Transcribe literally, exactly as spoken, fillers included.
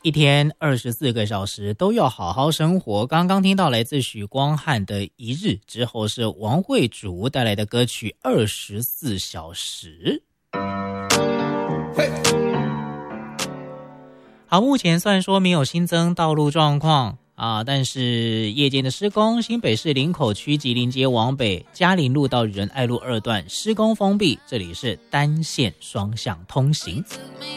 一天二十四个小时都要好好生活。刚刚听到来自许光汉的《一日》，之后是王慧竹带来的歌曲《二十四小时》。好，目前虽然说没有新增道路状况啊，但是夜间的施工，新北市林口区吉林街往北嘉林路到仁爱路二段施工封闭，这里是单线双向通行。